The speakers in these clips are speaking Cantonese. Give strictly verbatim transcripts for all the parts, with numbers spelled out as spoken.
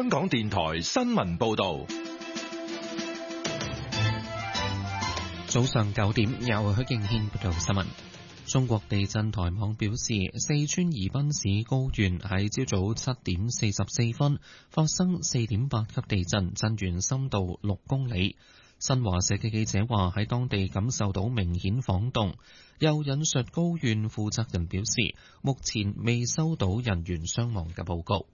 香港電台新聞報道。 早上九點，由許敬軒報道新聞。中國地震台網表示，四川宜賓市高原喺朝早七點四十四分發生四點八級地震，震源深度六公里。新華社嘅記者話喺當地感受到明顯晃動，又引述高原負責人表示，目前未收到人員傷亡嘅報告。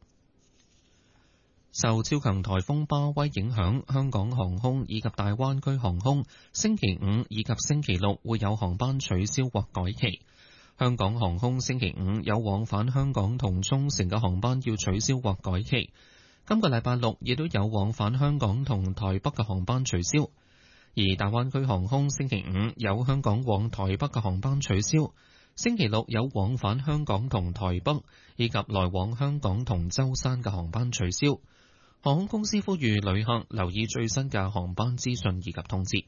受超強颱風巴威影響，香港航空以及大灣區航空星期五以及星期六會有航班取消或改期。香港航空星期五有往返香港同沖繩嘅航班要取消或改期。今個禮拜六亦都有往返香港同台北嘅航班取消。而大灣區航空星期五有香港往台北嘅航班取消，星期六有往返香港同台北以及來往香港同舟山嘅航班取消。航空公司呼籲旅客留意最新嘅航班資訊以及通知。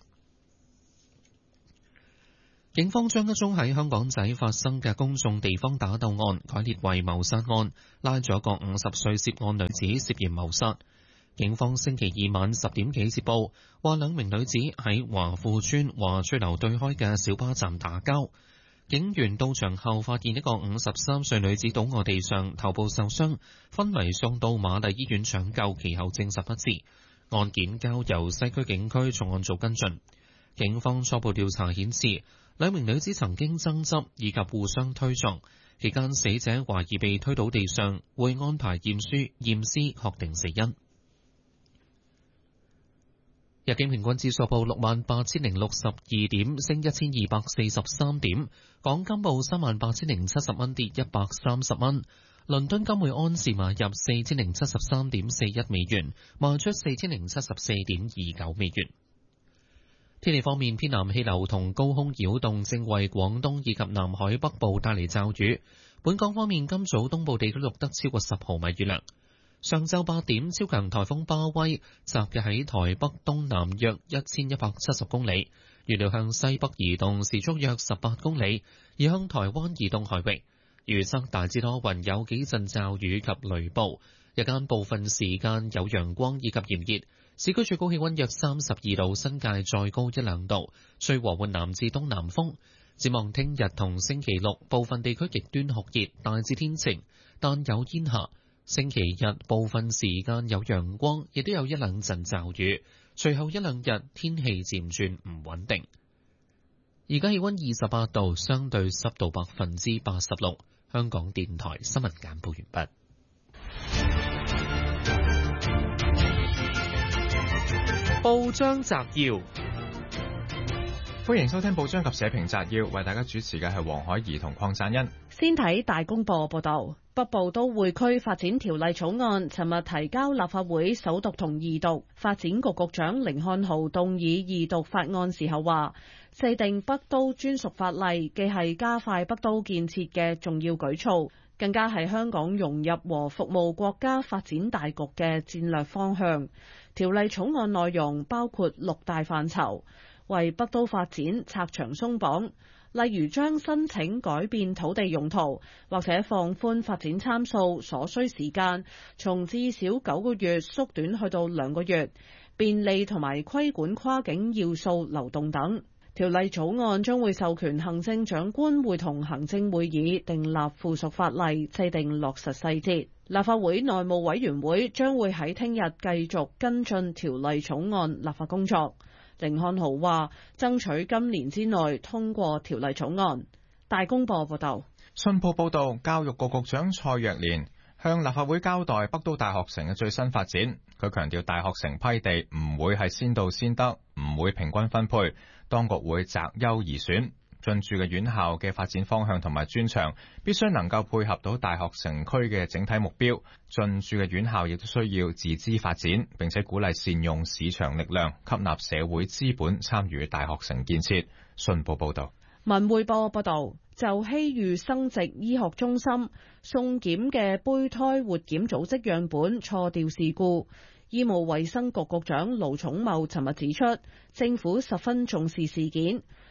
警方將一宗喺香港仔發生嘅公眾地方打鬥案改列為謀殺案，拉咗個五十歲涉案女子涉嫌謀殺。警方星期二晚十點幾接報，話兩名女子喺華富邨華翠樓對開嘅小巴站打交。警員到場後發現一個五十三歲女子倒卧地上，頭部受傷，昏迷送到瑪麗醫院搶救，其後證實不治。案件交由西區警區重案組跟進。警方初步調查顯示，兩名女子曾經爭執以及互相推撞，期間死者懷疑被推倒地上，會安排驗屍驗屍確定死因。日經平均指數報六萬八千零六十二點，升一千二百四十三點。港金報三萬八千零七十蚊，跌一百三十蚊。倫敦金每安士買入四千零七十三點四一美元，賣出四千零七十四點二九美元。天氣方面，偏南氣流同高空擾動正為廣東以及南海北部帶嚟驟雨。本港方面，今早東部地區錄得超過十毫米雨量。上晝八點，超強颱風巴威集結喺台北東南約一千一百七十公里，預料向西北移動，時速約十八公里，而向台灣移動海域。預測大致多雲，有幾陣驟雨及雷暴，日間部分時間有陽光以及炎熱，市區最高氣溫約三十二度，新界再高一兩度，吹和緩南至東南風。展望聽日同星期六，部分地區極端酷熱，大致天晴，但有煙霞。星期日部分時間有陽光，亦都有一兩陣驟雨，隨後一兩日天氣漸轉唔穩定。而家氣溫二十八度，相對濕度百分之八十六。香港電台新聞簡報完畢。 報章摘要，歡迎收聽報章及社評摘要，為大家主持嘅係黃海怡同鄺贊恩。 先睇大公報報道。北部都會區發展條例草案尋日提交立法會首讀同二讀，發展局局長甯漢豪動議二讀法案時候話，制定北都專屬法例既係加快北都建設嘅重要舉措，更加係香港融入和服務國家發展大局嘅戰略方向。條例草案內容包括六大範疇，為北都發展拆牆鬆綁。例如將申請改變土地用途或者放寬發展參數所需時間，從至少九個月縮短去到兩個月，便利同埋規管跨境要素流動等。條例草案將會授權行政長官會同行政會議訂立附屬法例，制定落實細節。立法會內務委員會將會喺聽日繼續跟進條例草案立法工作。甯漢豪話爭取今年之內通過條例草案。大公報報道。 信報報道，教育局局長蔡若蓮向立法會交代北都大學城嘅最新發展。佢強調大學城批地唔會係先到先得，唔會平均分配，當局會擇優而選。進駐嘅院校嘅發展方向同埋專長必須能夠配合到大學城區嘅整體目標。進駐嘅院校亦都需要自資發展，並且鼓勵善用市場力量，吸納社會資本參與大學城建設。信報報道。 文匯報報道，就希裕生殖醫學中心送檢嘅胚胎活檢組織樣本錯掉事故，醫務衛生局局長盧寵茂尋日指出，政府十分重視事件。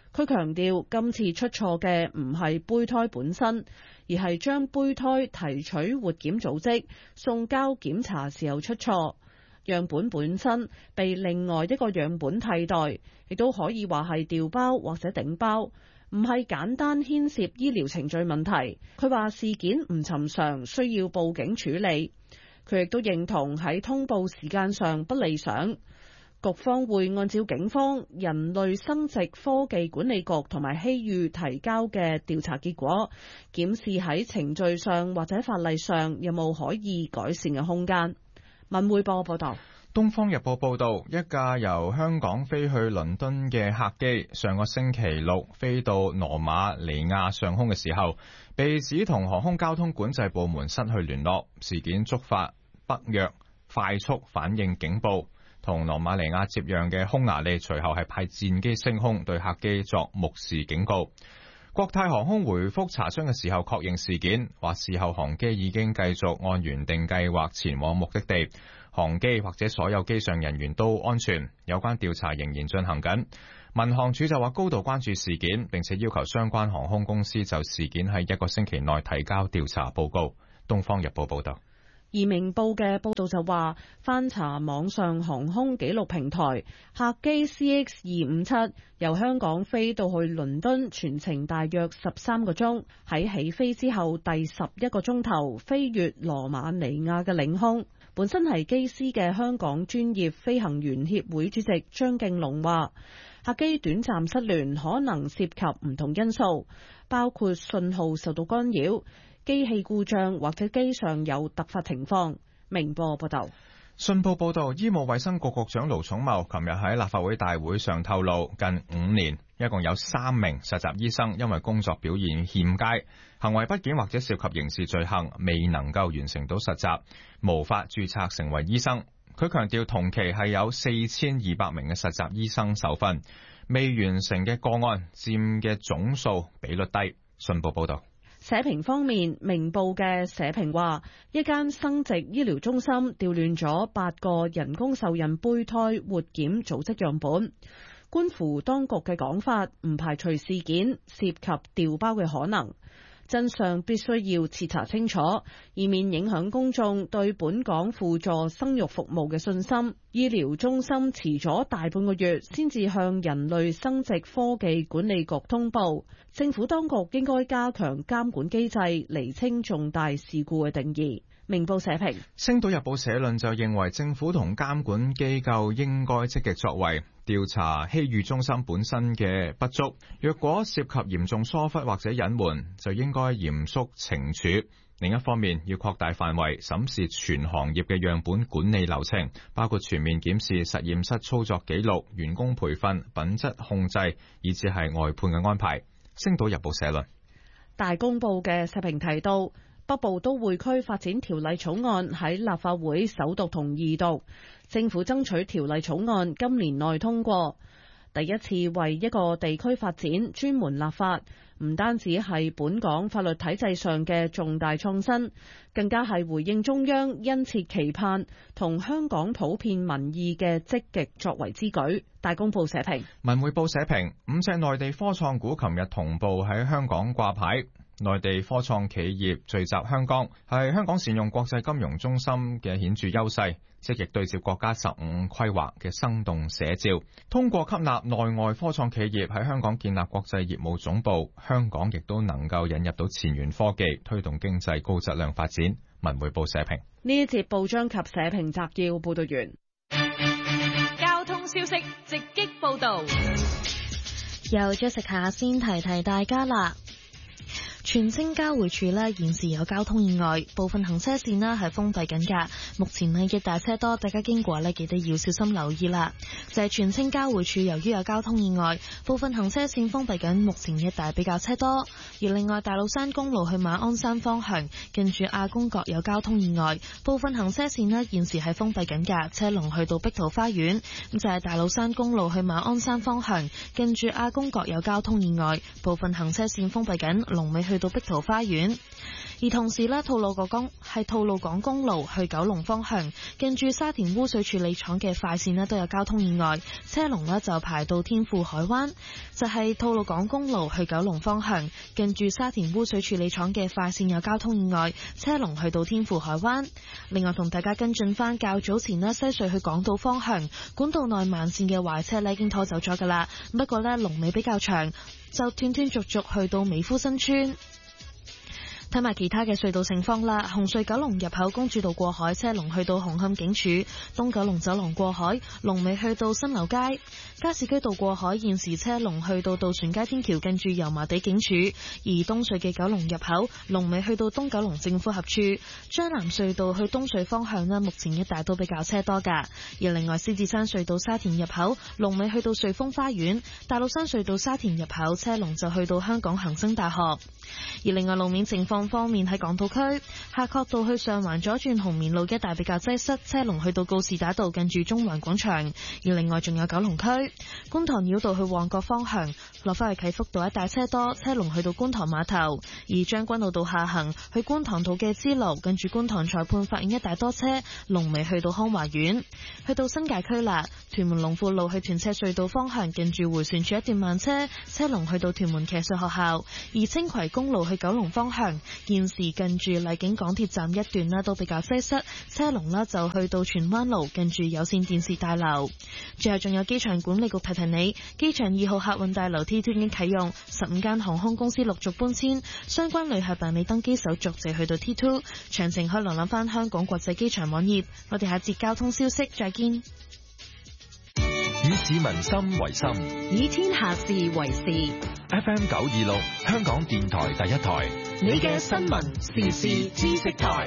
佢強調今次出錯嘅唔係胚胎本身，而係將胚胎提取活檢組織送交檢查時候出錯。樣本本身被另外一個樣本替代，亦都可以話係調包或者頂包，唔係簡單牽涉醫療程序問題。佢話事件唔尋常，需要報警處理。佢亦都認同喺通報時間上不理想。局方會按照警方、人類生殖科技管理局同埋希裕提交嘅調查結果，檢視喺程序上或者法例上有冇可以改善嘅空間。文匯報報道。 東方日報報道，一架由香港飛去倫敦嘅客機上個星期六飛到羅馬尼亞上空嘅時候，被指同航空交通管制部門失去聯絡，事件觸發北約快速反應警報。同羅馬尼亞接壤嘅匈牙利隨後係派戰機升空，對客機作目視警告。國泰航空回覆查詢嘅時候確認事件，話事後航機已經繼續按原定計劃前往目的地，航機或者所有機上人員都安全，有關調查仍然進行緊。民航處就話高度關注事件，並且要求相關航空公司就事件喺一個星期內提交調查報告。東方日報報道。 而明報嘅報導就話，翻查網上航空記錄平台，客機 C X 二五七由香港飛到去倫敦，全程大約十三個鐘，喺起飛之後第十一個鐘頭飛越羅馬尼亞嘅領空。本身係機師嘅香港專業飛行員協會主席張敬龍話，客機短暫失聯可能涉及唔同因素，包括信號受到干擾、機器故障或者機上有突發情況。明報報道。 信報報道，醫務衛生局局長盧寵茂琴日喺立法會大會上透露，近五年一共有三名實習醫生因為工作表現欠佳、行為不檢或者涉及刑事罪行，未能夠完成到實習，無法註冊成為醫生。佢強調同期係有四千二百名嘅實習醫生受訓，未完成嘅個案佔嘅總數比率低。信報報道。 社評方面，明報嘅社評話，一間生殖醫療中心調亂咗八個人工受孕胚胎活檢組織樣本，觀乎當局嘅講法，唔排除事件涉及調包嘅可能。真相必須要徹查清楚，以免影響公眾對本港輔助生育服務嘅信心。醫療中心遲咗大半個月先至向人類生殖科技管理局通報，政府當局應該加強監管機制，釐清重大事故嘅定義。明報社評。 星島日報社論就認為政府同監管機構應該積極作為，調查希裕中心本身嘅不足，若果涉及嚴重疏忽或者隱瞞，就應該嚴肅懲處。另一方面，要擴大範圍審視全行業嘅樣本管理流程，包括全面檢視實驗室操作記錄、員工培訓、品質控制，以至係外判嘅安排。星島日報社論。 大公報嘅社評提到，北部都會區發展條例草案喺立法會首讀同二讀，政府爭取條例草案今年內通過，第一次為一個地區發展專門立法，唔單止係本港法律體制上嘅重大創新，更加係回應中央殷切期盼同香港普遍民意嘅積極作為之舉。大公報社評。 文匯報社評，五隻內地科創股琴日同步喺香港掛牌。內地科創企業聚集香港，係香港善用國際金融中心嘅顯著優勢，積極對接國家十五規劃嘅生動寫照。通過吸納內外科創企業喺香港建立國際業務總部，香港亦都能夠引入到前沿科技，推動經濟高質量發展。文匯報社評。 呢一節報章及社評摘要報道完。 交通消息直擊報道， 由 Jessica 先提提大家啦。荃青交匯處呢，現時有交通意外，部分行車線呢係封閉緊㗎。目前呢一大車多，大家經過呢記得要小心留意啦。就係荃青交匯處，由於有交通意外，部分行車線封閉緊，目前一帶比較車多。而另外大老山公路去馬鞍山方向，近住亞公角有交通意外，部分行車線呢現時係封閉緊㗎，車龍去到碧桃花園。咁就係大老山公路去馬鞍山方向，近住亞公角有交通意外，部分行車線封閉緊，龍尾去到碧桃花園。而同時呢，吐露港公係吐露港公路去九龍方向，近住沙田污水處理廠嘅快線呢都有交通意外，車龍呢就排到天富海灣。就係吐露港公路去九龍方向，近住沙田污水處理廠嘅快線有交通意外，車龍去到天富海灣。另外同大家跟進翻較早前呢，西隧去港島方向管道內慢線嘅壞車呢已經拖走咗噶啦，不過呢，龍尾比較長，就斷斷續續去到美孚新村。睇埋其他嘅隧道情況啦，紅隧九龍入口公主道過海車龍去到紅磡警署，東九龍走廊過海龍尾去到新樓街，加士居道過海現時車龍去到渡船街天橋近住油麻地警署，而東隧嘅九龍入口龍尾去到東九龍政府合署，將南隧道去東隧方向呢，目前一帶都比較車多噶，而另外獅子山隧道沙田入口龍尾去到瑞豐花園，大老山隧道沙田入口車龍就去到香港恒生大學。而另外路面情況方面，喺港島區夏慤道去上環左轉紅棉路一帶比較擠塞，車龍去到告士打道近住中環廣場。而另外仲有九龍區觀塘繞道去旺角方向落返去啟福道一帶車多，車龍去到觀塘碼頭。而將軍澳道下行去觀塘道嘅支路近住觀塘裁判法院一帶多車，龍尾去到康華苑。去到新界區啦，屯門龍富路去屯赤隧道方向近住迴旋處一段慢車，車龍去到屯門騎術學校。而青葵公路去九龍方向現時近住荔景港鐵站一段啦都比較擠塞，車龍啦就去到荃灣路近住有線電視大樓。最後仲有機場管理局提提你，機場二號客運大樓 T 二已經啟用，十五間航空公司陸續搬遷，相關旅客辦理登機手續就去到 T 二， 詳情可以瀏覽翻香港國際機場網頁。我哋下節交通消息再見。 以市民心為心， 以天下事為事。 F M 九二六，香港電台第一台， 你嘅新聞時事知識台。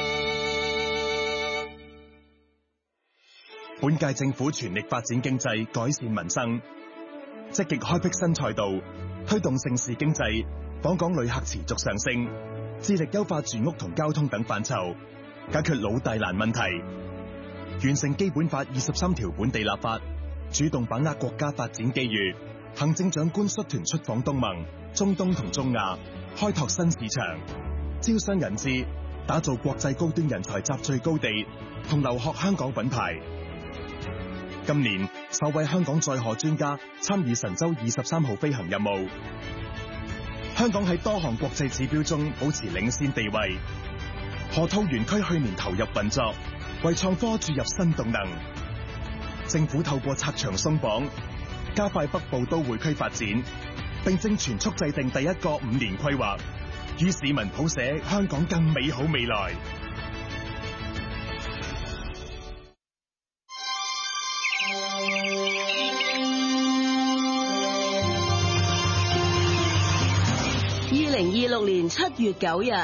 本屆政府全力發展經濟，改善民生，積極開闢新賽道，推動盛事經濟，訪港旅客持續上升，致力優化住屋同交通等範疇，解決老大難問題，完成基本法二十三條本地立法，主動把握國家發展機遇。行政長官率團出訪東盟、中東同中亞，開拓新市場，招商引資，打造國際高端人才集聚高地，同留學香港品牌。今年首位香港載荷專家參與神舟二十三號飛行任務，香港喺多項國際指標中保持領先地位。河套園區去年投入運作，為創科注入新動能。政府透過拆牆鬆綁，加快北部都會區發展，並正全速制定第一個五年規劃，與市民譜寫香港更美好未來。 二零二六年七月九日，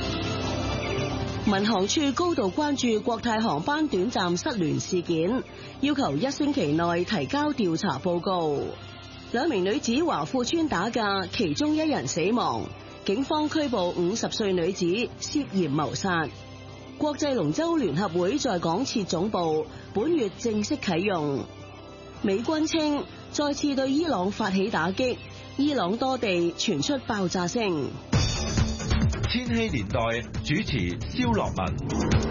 民航處高度關注國泰航班短暫失聯事件，要求一星期內提交調查報告。兩名女子華富邨打架，其中一人死亡，警方拘捕五十歲女子涉嫌謀殺。國際龍舟聯合會在港設總部，本月正式啟用。美軍稱再次對伊朗發起打擊，伊朗多地傳出爆炸聲。 千禧年代主持蕭樂文。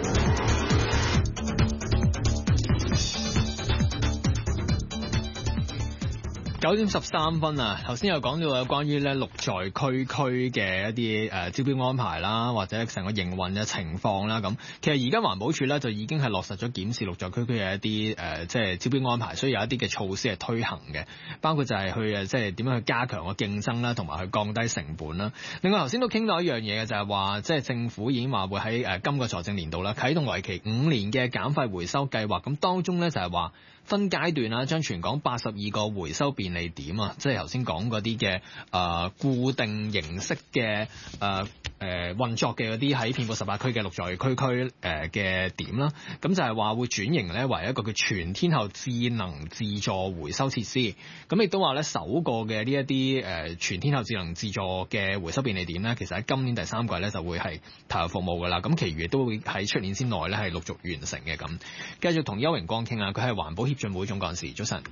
九點十三分啊！頭先有講到有關於咧綠在區區嘅一啲誒招標安排啦，或者成個營運嘅情況啦。咁其實而家環保署咧就已經係落實咗檢視綠在區區嘅一啲誒、呃、即係招標安排，所以有一啲嘅措施係推行嘅，包括就係去誒即係點樣去加強個競爭啦，同埋去降低成本啦。另外頭先都傾到一樣嘢嘅，就係話即係政府已經話會喺誒今個財政年度啦啟動為期五年嘅減廢回收計劃，咁當中咧就係話分階段啦，將全港八十二個回收便利點啊，即係頭先講嗰啲嘅誒固定形式嘅誒誒運作嘅嗰啲喺遍佈十八區嘅綠在區區誒嘅點啦，咁就係話會轉型咧為一個叫全天候智能自助回收設施，咁亦都話咧首個嘅呢一啲誒全天候智能自助嘅回收便利點咧，其實喺今年第三季咧就會係投入服務噶啦，咁其餘都會喺出年之內咧係陸續完成嘅咁。繼續同邱榮光傾下，佢係環保協進會總幹事，早晨。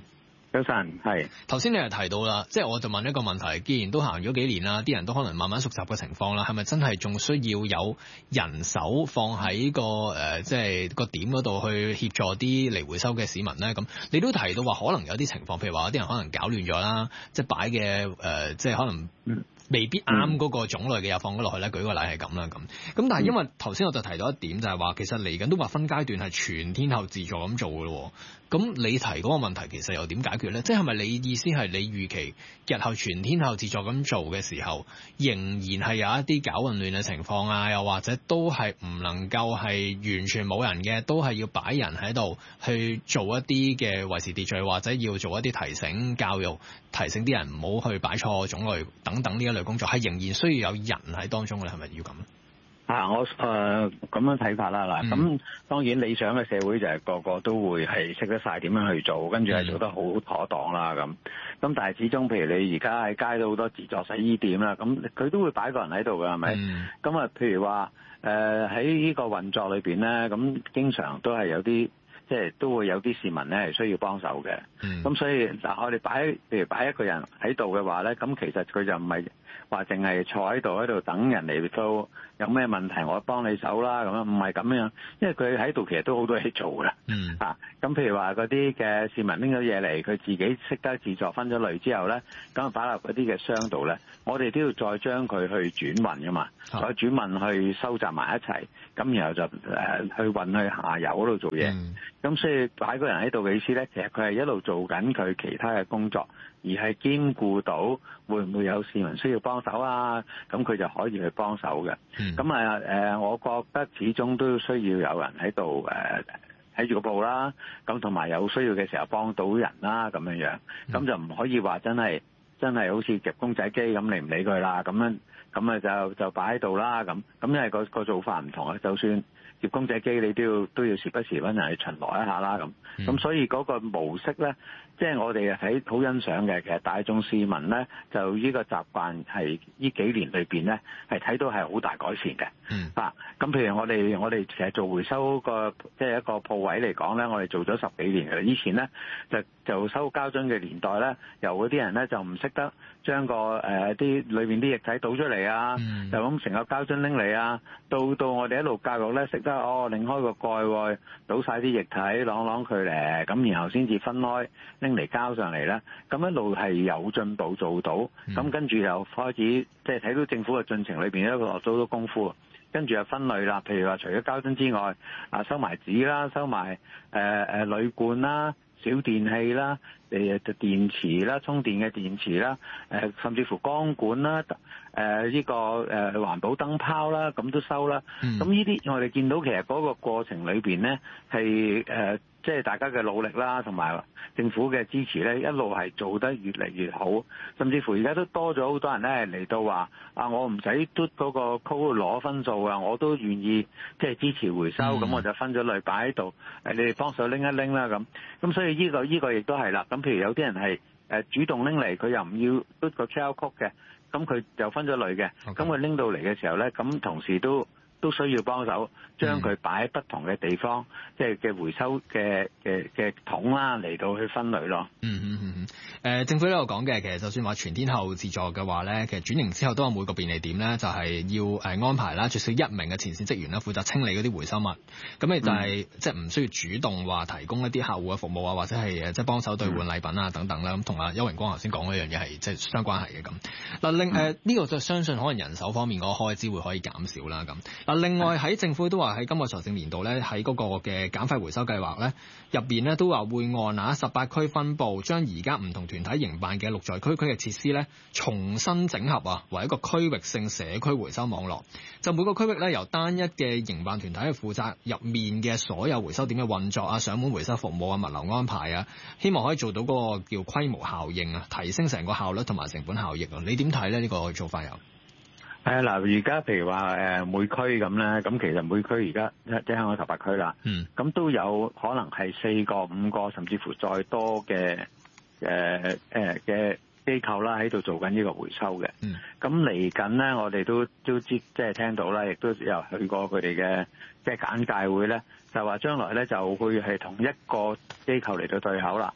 早晨，係頭先你係提到啦，即係我就問一個問題，既然都行咗幾年啦，啲人都可能慢慢熟習嘅情況啦，係咪真係仲需要有人手放喺個誒、呃、即係個點嗰度去協助啲嚟回收嘅市民咧？咁你都提到話可能有啲情況，譬如話有啲人可能搞亂咗啦，即係擺嘅誒，即係可能未必啱嗰個種類嘅又放咗落去咧。舉個例係咁啦，咁咁但係因為頭先我就提到一點就係話，其實嚟緊都話分階段係全天候自助咁做嘅咯。咁你提嗰個問題其實又點解決咧？即係咪你意思係你預期日後全天候自助咁做嘅時候，仍然係有一啲搞混亂嘅情況啊？又或者都係唔能夠係完全冇人嘅，都係要擺人喺度去做一啲嘅維持秩序，或者要做一啲提醒教育，提醒啲人唔好去擺錯種類等等呢一類工作，係仍然需要有人喺當中嘅，係咪要咁？ 啊，我誒咁、呃、樣睇法啦嗱，咁、嗯、當然理想嘅社會就係個個都會係識得晒點樣去做，跟住係做得好妥當啦咁。咁但係始終譬如你而家喺街都好多自助洗衣店啦，咁佢都會擺個人喺度㗎，係咪？咁啊、嗯，譬如話誒喺呢個運作裏邊咧，咁經常都係有啲即係都會有啲市民咧係需要幫手嘅。咁、嗯、所以嗱，我哋擺譬如擺一個人喺度嘅話咧，咁其實佢就唔係話淨係坐喺度喺度等人嚟到有咩問題我幫你手啦咁樣，唔係咁樣，因為佢喺度其實都好多嘢做㗎。嗯。啊，咁譬如話嗰啲嘅市民拎咗嘢嚟，佢自己識得自助分咗類之後咧，咁啊擺入嗰啲嘅箱度咧，我哋都要再將佢去轉運㗎嘛，再轉運去收集埋一齊，咁然後就誒去運去下游嗰度做嘢。咁、嗯、所以擺個人喺度嘅意思咧，其實佢係一路做緊佢其他嘅工作，而係兼顧到會唔會有市民需要幫手啊？咁佢就可以去幫手嘅。咁啊誒，我覺得始終都需要有人喺度誒睇住個鋪啦。咁同埋有需要嘅時候幫到人啦，咁樣樣。咁就唔可以話真係真係好似夾公仔機咁，你唔理佢啦。咁樣咁啊就就擺喺度啦。咁咁因為個個做法唔同啊。就算夾公仔機，你都要都要時不時揾人去巡邏一下啦。咁咁、嗯、所以嗰個模式咧。即係我哋睇好欣賞嘅，其實大眾市民咧就呢個習慣係呢幾年裏邊咧係睇到係好大改善嘅。嗯。啊，咁譬如我哋我哋其實做回收個即係一個鋪位嚟講咧，我哋做咗十幾年嘅啦。以前咧就就收膠樽嘅年代咧，由嗰啲人咧就唔識得將個誒啲裏邊啲液體倒出嚟啊，嗯、就咁成個膠樽拎嚟啊，到到我哋一路教育咧識得哦，擰開個蓋，倒晒啲液體，啷啷佢嚟，咁然後先至分開拎嚟交上嚟咧，咁一路係有進步做到，咁、嗯、跟住又開始即係睇到政府嘅進程裏邊一個落咗好多功夫，跟住又分類啦，譬如話除咗膠樽之外，啊收埋紙啦，收埋誒誒鋁罐啦、小電器啦、誒電池啦、充電嘅電池啦，誒甚至乎光管啦、誒、呃、呢、這個誒、呃、環保燈泡啦，咁都收啦。咁呢啲我哋見到其實嗰個過程裏邊咧係誒。即係大家嘅努力啦，同埋政府嘅支持咧，一路係做得越嚟越好，甚至乎而家都多咗好多人咧嚟到話啊，我唔使嘟嗰個 code 攞分數啊，我都願意即係支持回收，咁、嗯、我就分咗類擺喺度，誒你哋幫手拎一拎啦咁。咁所以呢、呢個呢、呢個亦都係啦。咁譬如有啲人係誒主動拎嚟，佢又唔要嘟個 Q R code 嘅，咁佢就分咗類嘅。咁佢拎到嚟嘅時候咧，咁同時都都需要幫手，將佢擺喺不同嘅地方，即係嘅回收嘅嘅嘅桶啦，嚟到去分類咯。 嗯嗯嗯嗯。誒、呃，政府呢度講嘅，其實就算話全天候自助嘅話咧，其實轉型之後都有每個便利點咧，就係、是、要誒安排啦，最少一名嘅前線職員啦，負責清理嗰啲回收物。咁你就係、是嗯、即係唔需要主動話提供一啲客戶嘅服務啊，或者係誒即係幫手兌換禮品啊等等啦。咁同阿邱榮光頭先講嗰樣嘢係即係相關係嘅咁。嗱，另誒呢個就相信可能人手方面嗰個開支會可以減少啦咁。嗱，另外喺政府都話喺今個財政年度咧，喺嗰個嘅減廢回收計劃咧入邊咧都話會按啊十八區分佈，將而家唔同團體營辦嘅綠在區區嘅設施咧重新整合啊，為一個區域性社區回收網絡。就每個區域咧由單一嘅營辦團體去負責入面嘅所有回收點嘅運作啊、上門回收服務啊、物流安排啊，希望可以做到嗰個叫規模效應啊，提升成個效率同埋成本效益啊。你點睇咧？呢、呢個做法有？ 誒嗱，而家譬如話誒每區咁咧，咁其實每區而家即係香港十八區啦，咁、嗯、都有可能係四個、五個，甚至乎再多嘅誒誒嘅機構啦，喺度做緊呢個回收嘅。咁嚟緊咧，我哋都都知即係聽到啦，亦都有去過佢哋嘅即係簡介會咧，就話將來咧就會係同一個機構嚟到對口啦。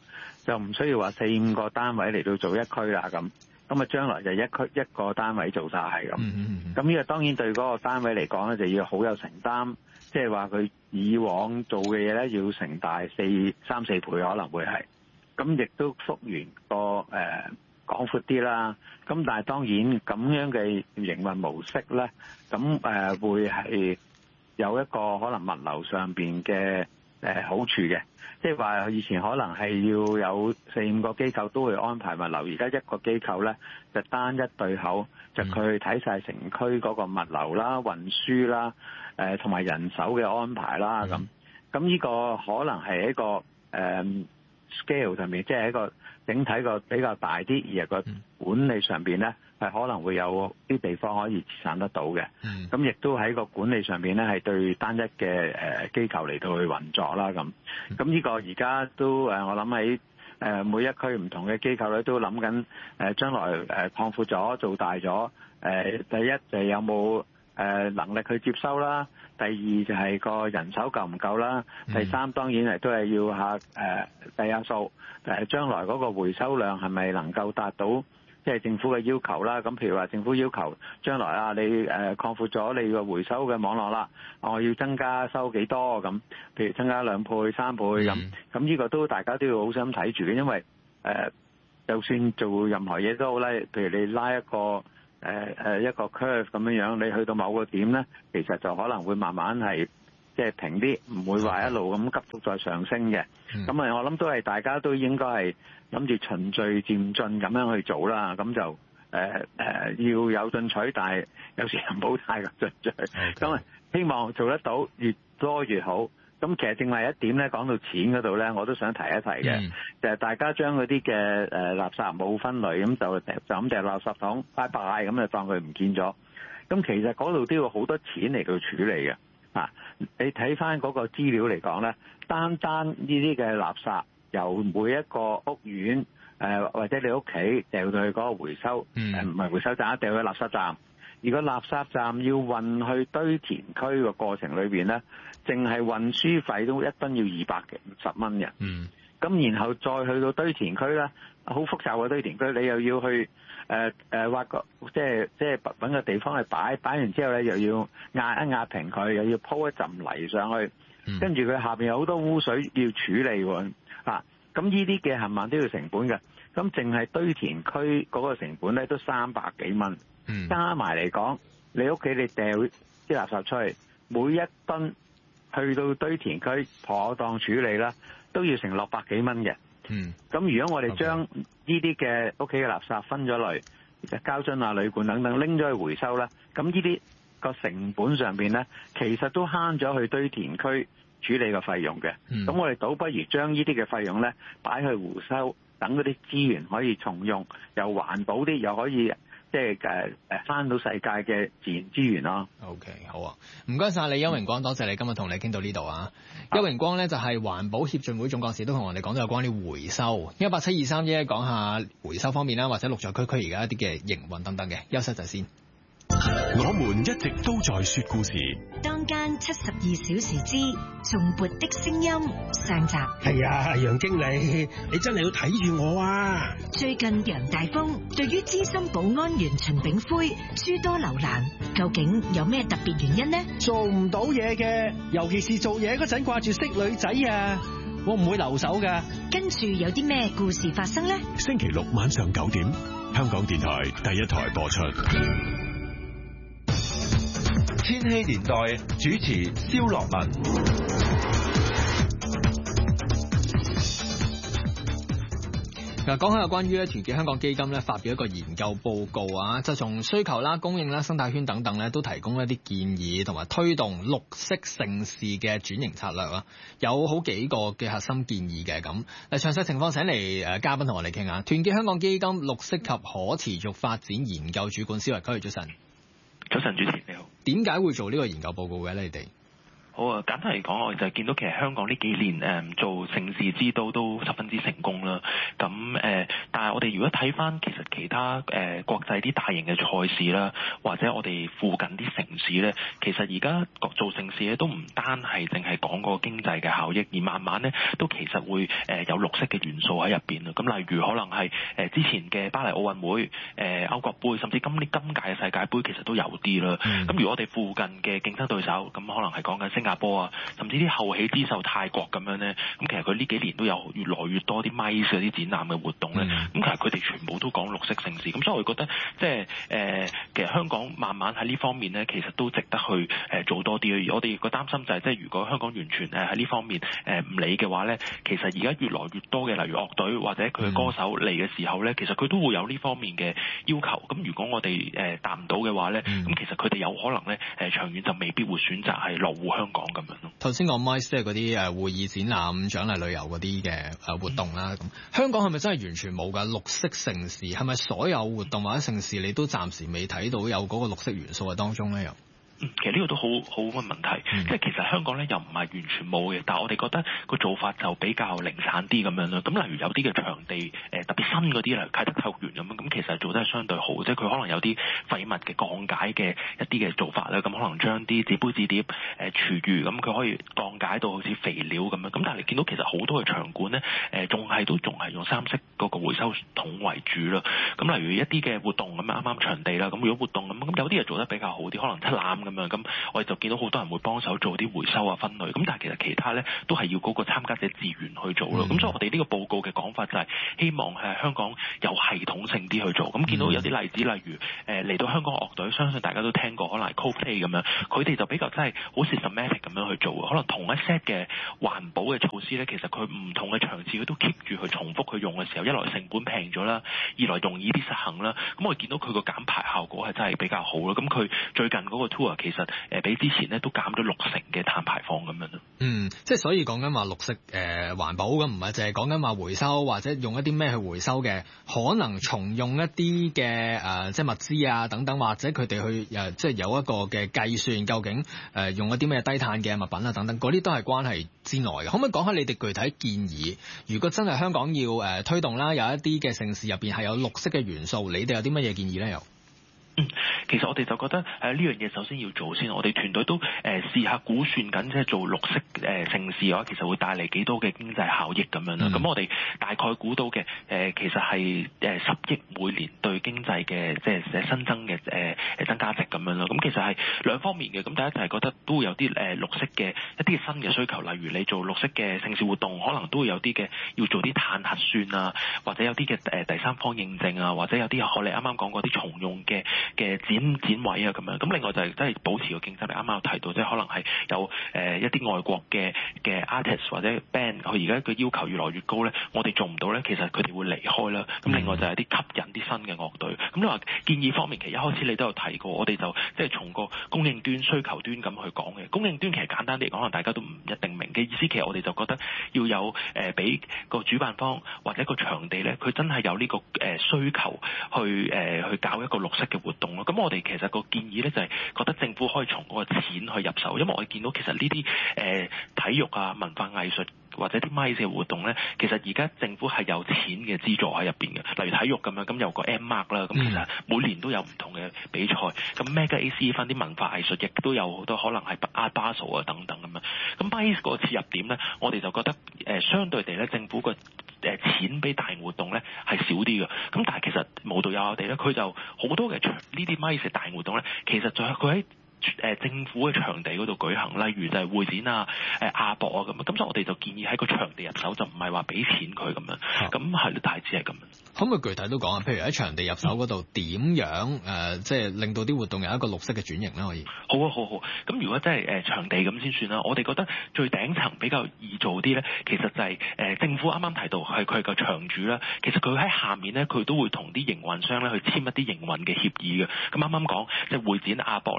就唔需要話四五個單位嚟到做一區啦咁。咁啊，將來就一區一個單位做晒係咁。咁呢、嗯嗯、個當然對嗰個單位嚟講咧，就要好有承擔，即係話佢以往做嘅嘢咧，要成大四三四倍可能會係。咁亦都復原個誒廣闊啲啦。咁但係當然咁樣嘅營運模式咧，咁誒、呃、會係有一個可能物流上邊嘅誒好處嘅。即係話以前可能係要有四五個機構都會安排物流，而家一個機構咧就單一對口，就佢睇晒城區嗰個物流啦、運輸啦、誒同埋人手嘅安排啦咁。咁呢個可能係一個誒、呃、scale 上面，即係一個整體個比較大啲，而係個管理上邊咧係可能會有啲地方可以節省得到嘅。咁亦、嗯、都喺個管理上邊咧係對單一嘅誒機構嚟到去運作啦咁。咁呢個而家都誒，我諗喺誒每一區唔同嘅機構咧都諗緊誒將來誒擴闊咗、做大咗。誒第一就係有冇誒能力去接收啦，第二就係個人手夠唔夠啦，第三當然係都係要下誒計下數，誒將來嗰個回收量係咪能夠達到即係政府嘅要求啦？咁譬如話政府要求將來啊，你誒擴闊咗你個回收嘅網絡啦，我要增加收幾多咁？譬如增加兩倍、三倍咁，咁呢、嗯、個都大家都要好心睇住嘅，因為誒、呃、就算做任何嘢都好啦，譬如你拉一個誒誒、呃、一個 curve 咁樣樣，你去到某個點咧，其實就可能會慢慢係即係平啲，唔會話一路咁急速再上升嘅。咁啊、嗯，我諗都係大家都應該係諗住循序漸進咁樣去做啦。咁就誒誒、呃呃、要有進取，但係有時唔好太過進取。咁啊 Okay.，希望做得到越多越好。咁其實正係一點咧，講到錢嗰度咧，我都想提一提嘅，嗯、就係大家將嗰啲嘅誒垃圾冇分類，咁就就咁掉垃圾桶，拜拜咁就當佢唔見咗。咁其實嗰度都要好多錢嚟到處理嘅。啊，你睇翻嗰個資料嚟講咧，單單呢啲嘅垃圾由每一個屋苑誒、呃、或者你屋企掉到去嗰個回收誒唔係回收站，掉去垃圾站。如果垃圾站要運去堆填區嘅過程裏邊咧，淨係運輸費都一噸要二百五十蚊嘅。嗯。咁然後再去到堆填區咧，好複雜嘅堆填區，你又要去誒誒挖個即係即係揾個地方去擺，擺完之後咧又要壓一壓平佢，又要鋪一陣泥上去，嗯、跟住佢下邊有好多污水要處理喎。啊，咁呢啲嘅冚唪唥都要成本嘅。咁淨係堆填區嗰個成本咧都三百幾蚊。嗯、加埋嚟講，你屋企你掉啲垃圾出去，每一噸去到堆填區妥當處理啦，都要成六百幾蚊嘅。嗯，咁如果我哋將呢啲嘅屋企嘅垃圾分咗類，膠樽啊、鋁罐等等拎咗去回收啦，咁呢啲個成本上邊咧，其實都慳咗去堆填區處理嘅費用嘅。咁、嗯、我哋倒不如將呢啲嘅費用咧擺去回收，等嗰啲資源可以重用，又環保啲，又可以。即係誒誒，翻到世界嘅自然資源咯。 OK， 好啊，唔該晒你，邱榮光，多謝你今日同你傾到呢度啊。邱榮光咧就係環保協進會總幹事，都同我哋講到有關於回收。一八七二三一，講下回收方面啦，或者綠在區區而家一啲嘅營運等等嘅。休息陣先。 我們一直都在說故事。 當間七十二小時之頌缽的聲音上集。 係啊，楊經理，你真係要睇住我啊！ 最近楊大豐對於資深保安員秦炳輝諸多留難，究竟有咩特別原因呢？ 做唔到嘢嘅，尤其是做嘢嗰陣掛住識女仔啊，我唔會留手噶。 跟住有啲咩故事發生呢？ 星期六晚上九點，香港電台第一台播出。 千禧年代主持蕭樂文。 嗱，講下有關於咧團結香港基金咧發表一個研究報告啊，就從需求啦、供應啦、生態圈等等咧，都提供一啲建議同埋推動綠色城市嘅轉型策略啊，有好幾個嘅核心建議嘅咁。嗱，詳細情況請嚟誒嘉賓同我哋傾下。團結香港基金綠色及可持續發展研究主管蕭維區，早晨。 早晨，主持你好。 點解會做呢個研究報告嘅咧？你哋好啊，簡單嚟講，我就見到其實香港呢幾年誒、嗯、做盛事之都都十分之成功啦。咁誒、呃，但係我哋如果睇翻其實其他誒、呃、國際啲大型嘅賽事啦，或者我哋附近啲城市咧，其實而家做盛事咧都唔單係淨係講個經濟嘅效益，而慢慢咧都其實會誒有綠色嘅元素喺入邊啊。咁例如可能係誒之前嘅巴黎奧運會、誒歐國杯，甚至今年今屆嘅世界盃，其實都有啲啦。咁、嗯、如果我哋附近嘅競爭對手，咁可能係講緊星新加坡啊，甚至啲後起之秀泰國咁樣咧，咁其實佢呢幾年都有越來越多啲 M I C E 嗰啲展覽嘅活動咧，咁、嗯、其實佢哋全部都講綠色盛事，咁所以我覺得即係誒，其實香港慢慢喺呢方面咧，其實都值得去誒、呃、做多啲。而我哋個擔心就係、是，即係如果香港完全誒喺呢方面誒唔理嘅話咧，其實而家越來越多嘅例如樂隊或者佢嘅歌手嚟嘅時候咧，其實佢都會有呢方面嘅要求。咁如果我哋誒達唔到嘅話咧，咁、嗯、其實佢哋有可能咧誒長遠就未必會選擇係落戶香港咁樣咯。 頭先講 M I C E 即係嗰啲誒會議展覽、獎勵旅遊嗰啲嘅誒活動啦。咁、嗯、香港係咪真係完全冇㗎？綠色盛事係咪所有活動或者盛事你都暫時未睇到有嗰個綠色元素喺當中咧？又？ 嗯，其實呢個都好好嘅問題，嗯、即係其實香港咧又唔係完全冇嘅，但係我哋覺得個做法就比較零散啲咁樣啦。咁例如有啲嘅場地誒、呃、特別新嗰啲，例如啟德體育園咁樣，咁其實做得係相對好，即係佢可能有啲廢物嘅降解嘅一啲嘅做法咧，咁可能將啲紙杯紙碟誒廚餘咁，佢、呃、可以降解到好似肥料咁樣。咁但係你見到其實好多嘅場館咧誒，仲、呃、係都仲係用三色嗰個回收桶為主啦。咁例如一啲嘅活動咁樣，啱啱場地啦，咁如果活動咁，咁有啲嘢做得比較好啲，可能七欖咁樣，咁我哋就見到好多人會幫手做啲回收啊、分類，咁但係其實其他咧都係要嗰個參加者自願去做咯。咁、嗯、所以我哋呢個報告嘅講法就係希望係香港有系統性啲去做。咁見到有啲例子，例如誒嚟、呃、到香港樂隊，相信大家都聽過，可能係 Coldplay 咁樣，佢哋就比較真係好 systematic 咁樣去做。可能同一 set 嘅環保嘅措施咧，其實佢唔同嘅場次佢都 keep 住去重複去用嘅時候，一來成本平咗啦，二來容易啲實行啦。咁我哋見到佢個減排效果係真係比較好咯。咁佢最近嗰個 tour 其實誒比之前咧都減咗六成嘅碳排放咁樣咯。 嗯，即係所以講緊話綠色誒、呃、環保咁，唔係淨係講緊話回收或者用一啲咩去回收嘅，可能重用一啲嘅誒即係物資啊等等，或者佢哋去誒、呃、即係有一個嘅計算，究竟誒、呃、用一啲咩低碳嘅物品啊等等，嗰啲都係關係之內嘅。可唔可以講下你哋具體建議？如果真係香港要誒、呃、推動啦，有一啲嘅盛事入邊係有綠色嘅元素，你哋有啲乜嘢建議咧？又？ 嗯，其實我哋就覺得誒呢樣嘢首先要做先，我哋團隊都誒、呃、試下估算緊，即係做綠色誒盛事嘅話，其實會帶嚟幾多嘅經濟效益咁樣啦。咁、嗯、我哋大概估到嘅誒、呃、其實係誒十億每年對經濟嘅即係新增嘅誒誒增加值咁樣咯。咁其實係兩方面嘅。咁第一就係覺得都會有啲誒、呃、綠色嘅一啲新嘅需求，例如你做綠色嘅盛事活動，可能都會有啲嘅要做啲碳核算啊，或者有啲嘅誒第三方認證啊，或者有啲我哋啱啱講過啲重用嘅。嘅展展位啊咁樣，咁另外就係真係保持個競爭力。啱啱有提到，即係可能係有誒、呃、一啲外國嘅嘅 artist 或者 band，佢而家個要求越來越高咧，我哋做唔到咧，其實佢哋會離開啦。咁另外就係啲吸引啲新嘅樂隊。咁你話建議方面，其實一開始你都有提過，我哋就即係從個供應端、需求端咁去講嘅。供應端其實簡單啲嚟講，可能大家都唔一定明嘅意思。其實我哋就覺得要有誒俾、呃、個主辦方或者個場地咧，佢真係有呢、這個誒、呃、需求去誒、呃、去搞一個綠色嘅活動。咁我哋其實個建議咧就係覺得政府可以從嗰個錢去入手，因為我哋見到其實呢啲誒體育啊、文化藝術或者啲 M I C E 嘅活動咧，其實而家政府係有錢嘅資助喺入邊嘅。例如體育咁樣，咁有個 M Mark 啦，咁其實每年都有唔同嘅比賽。咁 Mega A C 翻啲文化藝術亦都有好多可能係 Art Basel 啊等等咁樣。咁 M I C E 個切入點咧，我哋就覺得誒、呃、相對地咧，政府個誒錢俾大型活動咧係少啲嘅。咁但係其實無獨有偶地咧，佢就好多嘅場呢啲 M I C E 大型活動咧，其實就係佢喺誒政府嘅場地嗰度舉行，例如就係會展啊、誒亞博啊咁樣。咁所以我哋就建議喺個場地入手，就唔係話俾錢佢咁樣。咁係咯，大致係咁樣。 可唔可以具體都講啊？譬如喺場地入手嗰度點樣誒、呃，即係令到啲活動有一個綠色嘅轉型咧？可以。好啊，好好。咁如果真係誒場地咁先算啦。我哋覺得最頂層比較易做啲咧，其實就係、是、誒、呃、政府啱啱提到係佢係個場主啦。其實佢喺下面咧，佢都會同啲營運商咧去簽一啲營運嘅協議嘅。咁啱啱講即係會展亞博咧，佢哋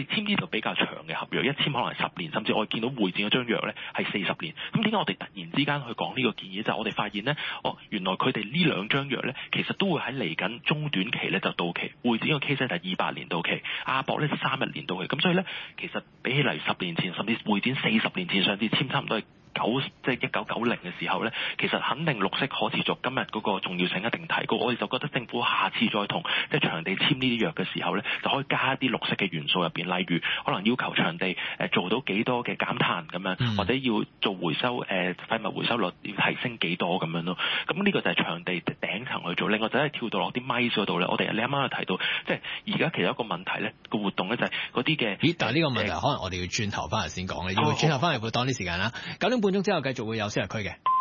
哋簽呢度比較長嘅合約，一簽可能係十年，甚至我哋見到會展嗰張約咧係四十年。咁點解我哋突然之間去講呢個建議？就係、我哋發現咧，哦，原來佢哋呢兩張約咧，其實都會喺嚟緊中短期咧就到期。會展個 case 就係二百年到期，亞博咧就三十年到期。咁所以咧，其實比起嚟十年前，甚至會展四十年前上次簽差唔多係九即係一九九零嘅時候咧，其實肯定綠色可持續今日嗰個重要性一定提高。我哋就覺得政府下次再同即係場地簽呢啲約嘅時候咧，就可以加一啲綠色嘅元素入邊，例如可能要求場地誒做到幾多嘅減碳咁樣，嗯、或者要做回收誒、呃、廢物回收率要提升幾多咁樣咯。咁呢個就係場地頂層去做。另外就係跳到落啲咪嗰度咧，我哋你啱啱有提到，即係而家其實一個問題咧，個活動咧就係嗰啲嘅。 咦？但係呢個問題、呃、可能我哋要轉頭翻嚟先講，你要轉頭翻嚟會多啲時間啦。九點半鐘之後繼續會有先日區嘅。